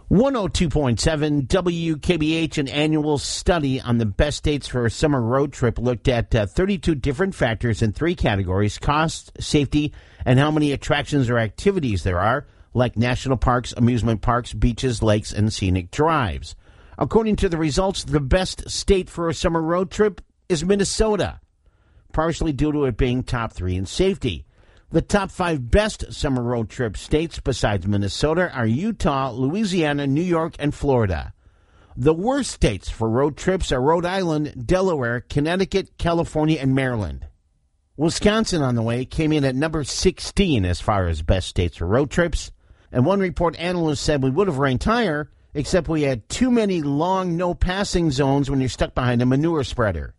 102.7 WKBH, an annual study on the best dates for a summer road trip, looked at 32 different factors in 3 categories: cost, safety, and how many attractions or activities there are, like national parks, amusement parks, beaches, lakes, and scenic drives. According to the results, the best state for a summer road trip is Minnesota, partially due to it being top 3 in safety. The top 5 best summer road trip states besides Minnesota are Utah, Louisiana, New York, and Florida. The worst states for road trips are Rhode Island, Delaware, Connecticut, California, and Maryland. Wisconsin, on the way, came in at number 16 as far as best states for road trips. And one report analyst said we would have ranked higher, except we had too many long no-passing zones when you're stuck behind a manure spreader.